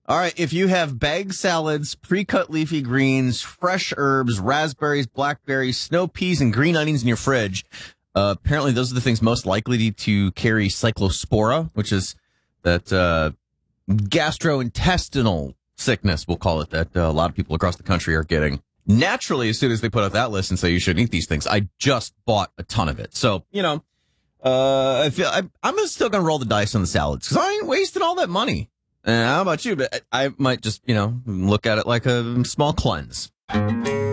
All right, if you have bag salads, pre-cut leafy greens, fresh herbs, raspberries, blackberries, snow peas, and green onions in your fridge, apparently those are the things most likely to carry cyclospora, which is that gastrointestinal sickness, we'll call it, that a lot of people across the country are getting. Naturally, as soon as they put out that list and say you shouldn't eat these things, I just bought a ton of it. So, I feel I'm still going to roll the dice on the salads because I ain't wasting all that money. How about you? But I might just, look at it like a small cleanse.